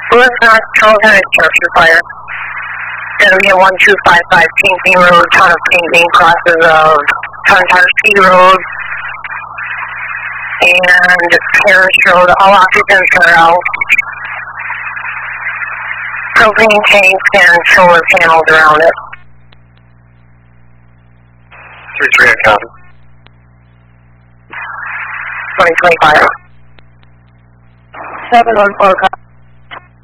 Blue North, Charles Henry, structure fire. Gonna 1255 Pink Road, town of Pink crosses of Tontarski Road and Harris Road. All occupants are out. Propane tanks and solar panels around it. 3-3 on copy. 2025. 714 copy.